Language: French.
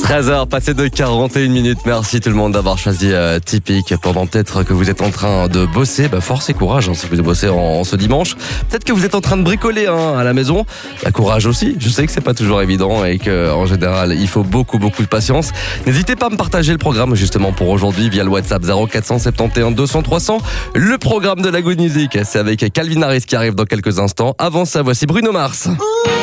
13h, passé de 41 minutes. Merci tout le monde d'avoir choisi Typique. Pendant peut-être que vous êtes en train de bosser, force et courage si vous bossez en ce dimanche. Peut-être que vous êtes en train de bricoler à la maison. Courage aussi. Je sais que c'est pas toujours évident et que en général, il faut beaucoup de patience. N'hésitez pas à me partager le programme justement pour aujourd'hui via le WhatsApp 0471 200 300. Le programme de la Good Music, c'est avec Calvin Harris qui arrive dans quelques instants. Avant ça, voici Bruno Mars.